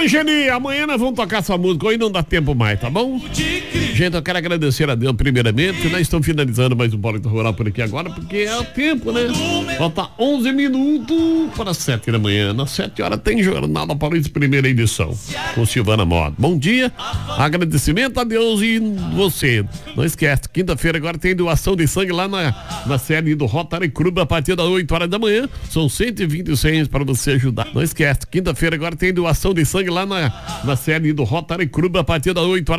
Dona Geni, amanhã nós vamos tocar essa música, hoje não dá tempo mais, tá bom? Gente, eu quero agradecer a Deus primeiramente, nós estamos finalizando mais um Boleto Rural por aqui agora, porque é o tempo, né? Falta 11 minutos para 7 da manhã, nas 7 horas tem Jornal da Paulista, primeira edição, com Silvana Moda. Bom dia, agradecimento a Deus e você, não esquece, quinta-feira agora tem doação de sangue lá na sede do Rotary Club a partir das 8 horas da manhã, são 126 para você ajudar. Não esquece, quinta-feira agora tem doação de sangue lá na sede do Rotary Club a partir das 8 horas